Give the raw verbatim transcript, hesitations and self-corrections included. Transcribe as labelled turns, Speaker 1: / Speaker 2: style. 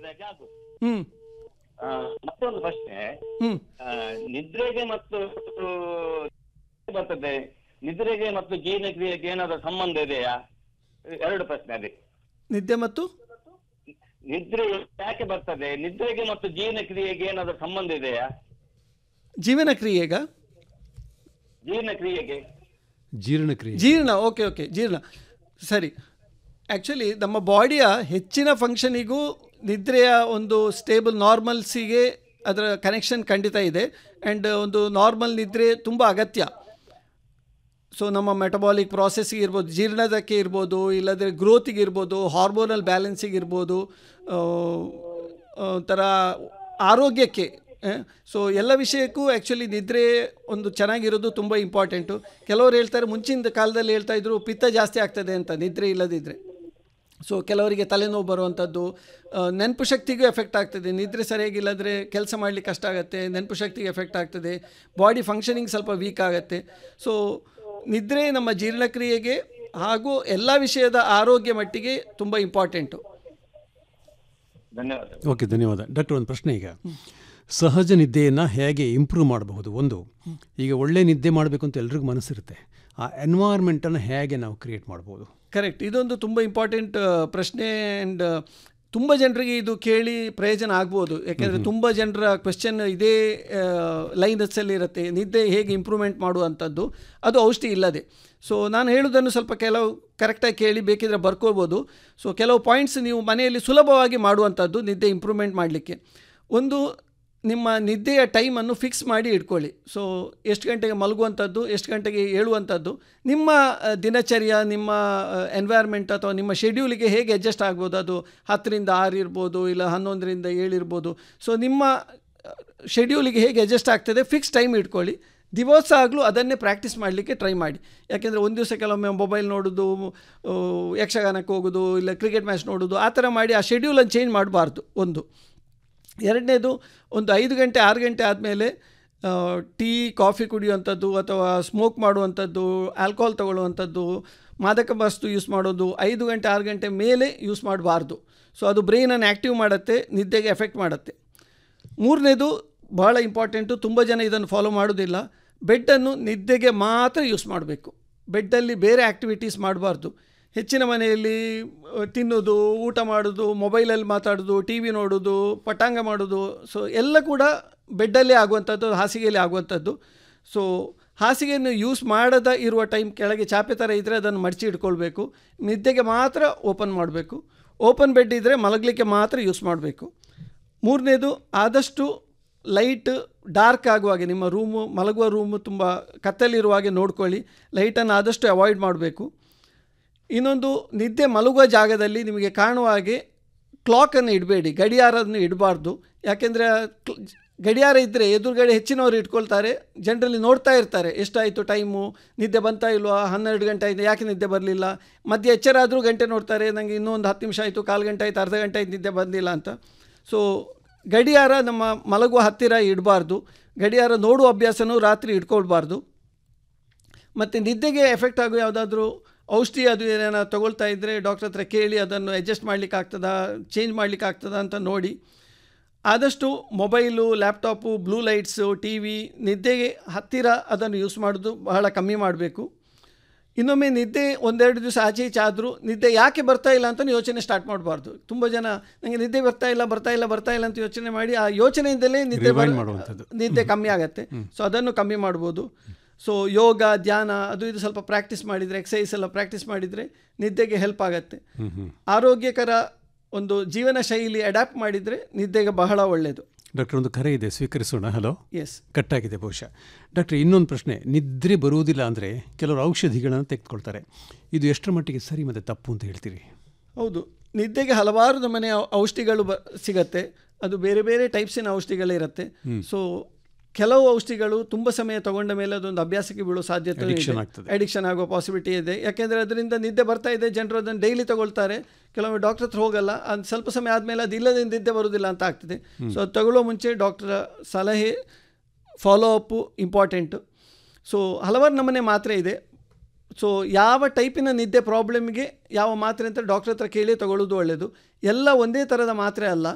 Speaker 1: ಹಾಗೆ ಆಗುದು.
Speaker 2: ಹ್ಮ್
Speaker 1: ಆ, ಮತ್ತೊಂದು ಪ್ರಶ್ನೆ,
Speaker 2: ಹ್ಮ್
Speaker 1: ಆ, ನಿದ್ರೆಗೆ ಮತ್ತು ಬರ್ತದೆ, ನಿದ್ರೆಗೆ ಮತ್ತು ಜೀರ್ಣಕ್ರಿಯೆಗೆ ಏನಾದ್ರು ಸಂಬಂಧ ಇದೆಯಾ? ಎರಡು ಪ್ರಶ್ನೆ ಅದೇ.
Speaker 2: ನಿದ್ದೆ ಮತ್ತು
Speaker 1: ನಿದ್ರೆ ಯಾಕೆ ಬರ್ತದೆ, ನಿದ್ರೆಗೆ ಮತ್ತು ಜೀರ್ಣಕ್ರಿಯೆಗೆ ಏನಾದ್ರು ಸಂಬಂಧ ಇದೆಯಾ?
Speaker 2: ಜೀವನ ಕ್ರಿಯೆಗ
Speaker 1: ಜೀರ್ಣಕ್ರಿಯೆಗೆ
Speaker 3: ಜೀರ್ಣಕ್ರಿಯೆ.
Speaker 2: ಜೀರ್ಣ, ಓಕೆ ಓಕೆ ಜೀರ್ಣ ಸರಿ. ಆ್ಯಕ್ಚುಲಿ ನಮ್ಮ ಬಾಡಿಯ ಹೆಚ್ಚಿನ ಫಂಕ್ಷನಿಗೂ ನಿದ್ರೆಯ ಒಂದು ಸ್ಟೇಬಲ್ ನಾರ್ಮಲ್ಸಿಗೆ ಅದರ ಕನೆಕ್ಷನ್ ಖಂಡಿತ ಇದೆ. ಆ್ಯಂಡ್ ಒಂದು ನಾರ್ಮಲ್ ನಿದ್ರೆ ತುಂಬ ಅಗತ್ಯ. ಸೊ ನಮ್ಮ ಮೆಟಬಾಲಿಕ್ ಪ್ರಾಸೆಸ್ಸಿಗೆ ಇರ್ಬೋದು, ಜೀರ್ಣದಕ್ಕೆ ಇರ್ಬೋದು, ಇಲ್ಲದ್ರೆ ಗ್ರೋತಿಗೆ ಇರ್ಬೋದು, ಹಾರ್ಮೋನಲ್ ಬ್ಯಾಲೆನ್ಸಿಗೆ ಇರ್ಬೋದು, ಒಂಥರ ಆರೋಗ್ಯಕ್ಕೆ. ಸೊ ಎಲ್ಲ ವಿಷಯಕ್ಕೂ ಆ್ಯಕ್ಚುಲಿ ನಿದ್ರೆ ಒಂದು ಚೆನ್ನಾಗಿರೋದು ತುಂಬ ಇಂಪಾರ್ಟೆಂಟು. ಕೆಲವರು ಹೇಳ್ತಾರೆ, ಮುಂಚಿನ ಕಾಲದಲ್ಲಿ ಹೇಳ್ತಾಯಿದ್ರು ಪಿತ್ತ ಜಾಸ್ತಿ ಆಗ್ತದೆ ಅಂತ ನಿದ್ರೆ ಇಲ್ಲದಿದ್ದರೆ. ಸೊ ಕೆಲವರಿಗೆ ತಲೆನೋವು ಬರುವಂಥದ್ದು, ನೆನಪು ಶಕ್ತಿಗೂ ಎಫೆಕ್ಟ್ ಆಗ್ತದೆ. ನಿದ್ರೆ ಸರಿಯಾಗಿಲ್ಲದ್ರೆ ಕೆಲಸ ಮಾಡಲಿಕ್ಕೆ ಕಷ್ಟ ಆಗುತ್ತೆ, ನೆನಪು ಶಕ್ತಿಗೆ ಎಫೆಕ್ಟ್ ಆಗ್ತದೆ, ಬಾಡಿ ಫಂಕ್ಷನಿಂಗ್ ಸ್ವಲ್ಪ ವೀಕ್ ಆಗುತ್ತೆ. ಸೊ ನಿದ್ರೆ ನಮ್ಮ ಜೀರ್ಣಕ್ರಿಯೆಗೆ ಹಾಗೂ ಎಲ್ಲ ವಿಷಯದ ಆರೋಗ್ಯ ಮಟ್ಟಿಗೆ ತುಂಬ ಇಂಪಾರ್ಟೆಂಟು.
Speaker 1: ಧನ್ಯವಾದ.
Speaker 3: ಓಕೆ, ಧನ್ಯವಾದ ಡಾಕ್ಟರ್. ಒಂದು ಪ್ರಶ್ನೆ, ಈಗ ಸಹಜ ನಿದ್ದೆಯನ್ನು ಹೇಗೆ ಇಂಪ್ರೂವ್ ಮಾಡಬಹುದು? ಒಂದು, ಈಗ ಒಳ್ಳೆ ನಿದ್ದೆ ಮಾಡಬೇಕು ಅಂತ ಎಲ್ರಿಗೂ ಮನಸ್ಸಿರುತ್ತೆ, ಆ ಎನ್ವೈರ್ಮೆಂಟನ್ನು ಹೇಗೆ ನಾವು ಕ್ರಿಯೇಟ್ ಮಾಡ್ಬೋದು? ಕರೆಕ್ಟ್,
Speaker 2: ಇದೊಂದು ತುಂಬ ಇಂಪಾರ್ಟೆಂಟ್ ಪ್ರಶ್ನೆ. ಆ್ಯಂಡ್ ತುಂಬ ಜನರಿಗೆ ಇದು ಕೇಳಿ ಪ್ರಯೋಜನ ಆಗ್ಬೋದು. ಯಾಕೆಂದರೆ ತುಂಬ ಜನರ ಕ್ವೆಶ್ಚನ್ ಇದೇ ಲೈನಸ್ಸಲ್ಲಿ ಇರುತ್ತೆ, ನಿದ್ದೆ ಹೇಗೆ ಇಂಪ್ರೂವ್ಮೆಂಟ್ ಮಾಡುವಂಥದ್ದು, ಅದು ಔಷಧಿ ಇಲ್ಲದೆ. ಸೊ ನಾನು ಹೇಳೋದನ್ನು ಸ್ವಲ್ಪ ಕೆಲವು ಕರೆಕ್ಟಾಗಿ ಕೇಳಿ, ಬೇಕಿದ್ರೆ ಬರ್ಕೋಬೋದು. ಸೊ ಕೆಲವು ಪಾಯಿಂಟ್ಸ್ ನೀವು ಮನೆಯಲ್ಲಿ ಸುಲಭವಾಗಿ ಮಾಡುವಂಥದ್ದು ನಿದ್ದೆ ಇಂಪ್ರೂವ್ಮೆಂಟ್ ಮಾಡಲಿಕ್ಕೆ. ಒಂದು, ನಿಮ್ಮ ನಿದ್ದೆಯ ಟೈಮನ್ನು ಫಿಕ್ಸ್ ಮಾಡಿ ಇಟ್ಕೊಳ್ಳಿ. ಸೊ ಎಷ್ಟು ಗಂಟೆಗೆ ಮಲಗುವಂಥದ್ದು, ಎಷ್ಟು ಗಂಟೆಗೆ ಏಳುವಂಥದ್ದು, ನಿಮ್ಮ ದಿನಚರ್ಯ, ನಿಮ್ಮ ಎನ್ವೈರ್ಮೆಂಟ್ ಅಥವಾ ನಿಮ್ಮ ಶೆಡ್ಯೂಲಿಗೆ ಹೇಗೆ ಅಡ್ಜಸ್ಟ್ ಆಗ್ಬೋದು. ಅದು ಹತ್ತರಿಂದ ಆರು ಇರ್ಬೋದು, ಇಲ್ಲ ಹನ್ನೊಂದರಿಂದ ಏಳು ಇರ್ಬೋದು. ಸೊ ನಿಮ್ಮ ಶೆಡ್ಯೂಲಿಗೆ ಹೇಗೆ ಅಡ್ಜಸ್ಟ್ ಆಗ್ತದೆ ಫಿಕ್ಸ್ ಟೈಮ್ ಇಟ್ಕೊಳ್ಳಿ. ದಿವಸ ಆಗಲೂ ಅದನ್ನೇ ಪ್ರಾಕ್ಟೀಸ್ ಮಾಡಲಿಕ್ಕೆ ಟ್ರೈ ಮಾಡಿ. ಯಾಕೆಂದರೆ ಒಂದು ದಿವಸ ಕೆಲವೊಮ್ಮೆ ಮೊಬೈಲ್ ನೋಡೋದು, ಯಕ್ಷಗಾನಕ್ಕೆ ಹೋಗೋದು, ಇಲ್ಲ ಕ್ರಿಕೆಟ್ ಮ್ಯಾಚ್ ನೋಡೋದು, ಆ ಥರ ಮಾಡಿ ಆ ಶೆಡ್ಯೂಲನ್ನು ಚೇಂಜ್ ಮಾಡಬಾರ್ದು. ಒಂದು. ಎರಡನೇದು, ಒಂದು ಐದು ಗಂಟೆ ಆರು ಗಂಟೆ ಆದಮೇಲೆ ಟೀ ಕಾಫಿ ಕುಡಿಯುವಂಥದ್ದು ಅಥವಾ ಸ್ಮೋಕ್ ಮಾಡುವಂಥದ್ದು, ಆಲ್ಕೋಹಾಲ್ ತಗೊಳ್ಳುವಂಥದ್ದು, ಮಾದಕ ವಸ್ತು ಯೂಸ್ ಮಾಡೋದು ಐದು ಗಂಟೆ ಆರು ಗಂಟೆ ಮೇಲೆ ಯೂಸ್ ಮಾಡಬಾರ್ದು. ಸೊ ಅದು ಬ್ರೈನನ್ನು ಆ್ಯಕ್ಟಿವ್ ಮಾಡುತ್ತೆ, ನಿದ್ದೆಗೆ ಎಫೆಕ್ಟ್ ಮಾಡುತ್ತೆ. ಮೂರನೇದು ಬಹಳ ಇಂಪಾರ್ಟೆಂಟು, ತುಂಬ ಜನ ಇದನ್ನು ಫಾಲೋ ಮಾಡೋದಿಲ್ಲ. ಬೆಡ್ಡನ್ನು ನಿದ್ದೆಗೆ ಮಾತ್ರ ಯೂಸ್ ಮಾಡಬೇಕು. ಬೆಡ್ಡಲ್ಲಿ ಬೇರೆ ಆ್ಯಕ್ಟಿವಿಟೀಸ್ ಮಾಡಬಾರ್ದು. ಹೆಚ್ಚಿನ ಮನೆಯಲ್ಲಿ ತಿನ್ನೋದು, ಊಟ ಮಾಡೋದು, ಮೊಬೈಲಲ್ಲಿ ಮಾತಾಡೋದು, ಟಿ ವಿ ನೋಡೋದು, ಪಟಾಂಗ ಮಾಡೋದು, ಸೊ ಎಲ್ಲ ಕೂಡ ಬೆಡ್ಡಲ್ಲೇ ಆಗುವಂಥದ್ದು, ಹಾಸಿಗೆಯಲ್ಲಿ ಆಗುವಂಥದ್ದು. ಸೊ ಹಾಸಿಗೆಯನ್ನು ಯೂಸ್ ಮಾಡದ ಇರುವ ಟೈಮ್ ಕೆಳಗೆ ಚಾಪೆ ಥರ ಇದ್ದರೆ ಅದನ್ನು ಮಡಚಿ ಇಟ್ಕೊಳ್ಬೇಕು. ನಿದ್ದೆಗೆ ಮಾತ್ರ ಓಪನ್ ಮಾಡಬೇಕು. ಓಪನ್ ಬೆಡ್ ಇದ್ದರೆ ಮಲಗಲಿಕ್ಕೆ ಮಾತ್ರ ಯೂಸ್ ಮಾಡಬೇಕು. ಮೂರನೇದು, ಆದಷ್ಟು ಲೈಟ್ ಡಾರ್ಕ್ ಆಗುವಾಗೆ, ನಿಮ್ಮ ರೂಮು ಮಲಗುವ ರೂಮು ತುಂಬ ಕತ್ತಲಿರುವಾಗೆ ನೋಡ್ಕೊಳ್ಳಿ. ಲೈಟನ್ನು ಆದಷ್ಟು ಅವಾಯ್ಡ್ ಮಾಡಬೇಕು. ಇನ್ನೊಂದು, ನಿದ್ದೆ ಮಲಗುವ ಜಾಗದಲ್ಲಿ ನಿಮಗೆ ಕಾಣುವ ಹಾಗೆ ಕ್ಲಾಕನ್ನು ಇಡಬೇಡಿ, ಗಡಿಯಾರವನ್ನು ಇಡಬಾರ್ದು. ಯಾಕೆಂದರೆ ಗಡಿಯಾರ ಇದ್ದರೆ ಎದುರುಗಡೆ ಹೆಚ್ಚಿನವರು ಇಟ್ಕೊಳ್ತಾರೆ, ಜನರಲ್ಲಿ ನೋಡ್ತಾ ಇರ್ತಾರೆ ಎಷ್ಟಾಯಿತು ಟೈಮು, ನಿದ್ದೆ ಬಂತಾ ಇಲ್ವಾ, ಹನ್ನೆರಡು ಗಂಟೆ ಆಯಿತು ಯಾಕೆ ನಿದ್ದೆ ಬರಲಿಲ್ಲ, ಮಧ್ಯೆ ಎಚ್ಚರ ಆದರೂ ಗಂಟೆ ನೋಡ್ತಾರೆ, ನನಗೆ ಇನ್ನೂ ಒಂದು ಹತ್ತು ನಿಮಿಷ ಆಯಿತು, ಕಾಲು ಗಂಟೆ ಆಯಿತು, ಅರ್ಧ ಗಂಟೆ ಆಯಿತು, ನಿದ್ದೆ ಬಂದಿಲ್ಲ ಅಂತ. ಸೊ ಗಡಿಯಾರ ನಮ್ಮ ಮಲಗುವ ಹತ್ತಿರ ಇಡಬಾರ್ದು. ಗಡಿಯಾರ ನೋಡುವ ಅಭ್ಯಾಸನೂ ರಾತ್ರಿ ಇಟ್ಕೊಳ್ಬಾರ್ದು. ಮತ್ತು ನಿದ್ದೆಗೆ ಎಫೆಕ್ಟ್ ಆಗೋ ಯಾವುದಾದ್ರೂ ಔಷಧಿ ಅದು ಏನೇನೋ ತೊಗೊಳ್ತಾ ಇದ್ದರೆ ಡಾಕ್ಟ್ರ್ ಹತ್ರ ಕೇಳಿ ಅದನ್ನು ಅಡ್ಜಸ್ಟ್ ಮಾಡಲಿಕ್ಕೆ ಆಗ್ತದಾ, ಚೇಂಜ್ ಮಾಡಲಿಕ್ಕೆ ಆಗ್ತದಾ ಅಂತ ನೋಡಿ. ಆದಷ್ಟು mobile, laptop, blue lights, T V ನಿದ್ದೆಗೆ ಹತ್ತಿರ ಅದನ್ನು ಯೂಸ್ ಮಾಡೋದು ಬಹಳ ಕಮ್ಮಿ ಮಾಡಬೇಕು. ಇನ್ನೊಮ್ಮೆ ನಿದ್ದೆ ಒಂದೆರಡು ದಿವಸ ಆಚೆ ಈಚೆ ಆದರೂ ನಿದ್ದೆ ಯಾಕೆ ಬರ್ತಾ ಇಲ್ಲ ಅಂತ ಯೋಚನೆ ಸ್ಟಾರ್ಟ್ ಮಾಡಬಾರ್ದು. ತುಂಬ ಜನ ನನಗೆ ನಿದ್ದೆ ಬರ್ತಾ ಇಲ್ಲ ಬರ್ತಾ ಇಲ್ಲ ಬರ್ತಾ ಇಲ್ಲ ಅಂತ ಯೋಚನೆ ಮಾಡಿ ಆ ಯೋಚನೆಯಿಂದಲೇ ನಿದ್ದೆ ನಿದ್ದೆ ಕಮ್ಮಿ ಆಗುತ್ತೆ. ಸೊ ಅದನ್ನು ಕಮ್ಮಿ ಮಾಡ್ಬೋದು. ಸೊ ಯೋಗ, ಧ್ಯಾನ ಅದು ಇದು ಸ್ವಲ್ಪ ಪ್ರಾಕ್ಟೀಸ್ ಮಾಡಿದರೆ, ಎಕ್ಸಸೈಸ್ ಎಲ್ಲ ಪ್ರಾಕ್ಟೀಸ್ ಮಾಡಿದರೆ ನಿದ್ದೆಗೆ ಹೆಲ್ಪ್ ಆಗುತ್ತೆ. ಆರೋಗ್ಯಕರ ಒಂದು ಜೀವನ ಶೈಲಿ ಅಡ್ಯಾಪ್ಟ್ ಮಾಡಿದರೆ ನಿದ್ದೆಗೆ ಬಹಳ ಒಳ್ಳೆಯದು.
Speaker 3: ಡಾಕ್ಟರ್, ಒಂದು ಕರೆ ಇದೆ, ಸ್ವೀಕರಿಸೋಣ. ಹಲೋ.
Speaker 2: ಎಸ್,
Speaker 3: ಕಟ್ಟಾಗಿದೆ ಬಹುಶಃ. ಡಾಕ್ಟರ್, ಇನ್ನೊಂದು ಪ್ರಶ್ನೆ, ನಿದ್ರೆ ಬರುವುದಿಲ್ಲ ಅಂದರೆ ಕೆಲವರು ಔಷಧಿಗಳನ್ನು ತೆಗೆದುಕೊಳ್ತಾರೆ, ಇದು ಎಷ್ಟರ ಮಟ್ಟಿಗೆ ಸರಿ ಮತ್ತು ತಪ್ಪು ಅಂತ ಹೇಳ್ತೀರಿ?
Speaker 2: ಹೌದು, ನಿದ್ದೆಗೆ ಹಲವಾರು ನಮೂನೆ ಔಷಧಿಗಳು ಬ ಸಿಗತ್ತೆ. ಅದು ಬೇರೆ ಬೇರೆ ಟೈಪ್ಸಿನ ಔಷಧಿಗಳಿರುತ್ತೆ. ಸೊ ಕೆಲವು ಔಷಧಿಗಳು ತುಂಬ ಸಮಯ ತಗೊಂಡ ಮೇಲೆ ಅದೊಂದು ಅಭ್ಯಾಸಕ್ಕೆ ಬೀಳೋ ಸಾಧ್ಯತೆ ಇದೆ, ಅಡಿಕ್ಷನ್ ಆಗೋ ಪಾಸಿಬಿಲಿಟಿ ಇದೆ. ಯಾಕೆಂದರೆ ಅದರಿಂದ ನಿದ್ದೆ ಬರ್ತಾ ಇದೆ, ಜನರು ಅದನ್ನು ಡೈಲಿ ತಗೊಳ್ತಾರೆ, ಕೆಲವೊಮ್ಮೆ ಡಾಕ್ಟರ್ ಹತ್ರ ಹೋಗಲ್ಲ, ಅದು ಸ್ವಲ್ಪ ಸಮಯ ಆದಮೇಲೆ ಅದು ಇಲ್ಲದೆ ನಿದ್ದೆ ಬರೋದಿಲ್ಲ ಅಂತ ಆಗ್ತದೆ. ಸೊ ಅದು ತಗೊಳ್ಳೋ ಮುಂಚೆ ಡಾಕ್ಟರ್ ಸಲಹೆ, ಫಾಲೋ ಅಪ್ಪು ಇಂಪಾರ್ಟೆಂಟು. ಸೊ ಹಲವಾರು ನಮೂನೆ ಮಾತ್ರೆ ಇದೆ. ಸೊ ಯಾವ ಟೈಪಿನ ನಿದ್ದೆ ಪ್ರಾಬ್ಲಮ್ಗೆ ಯಾವ ಮಾತ್ರೆ ಅಂತ ಡಾಕ್ಟರ್ ಹತ್ರ ಕೇಳಿ ತಗೊಳ್ಳೋದು ಒಳ್ಳೆಯದು. ಎಲ್ಲ ಒಂದೇ ಥರದ ಮಾತ್ರೆ ಅಲ್ಲ.